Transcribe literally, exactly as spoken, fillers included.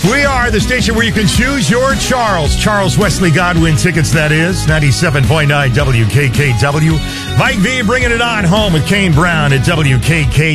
We are the station where you can choose your Charles. Charles Wesley Godwin tickets, that is. ninety-seven point nine W K K W. Mike V bringing it on home with Kane Brown at W K K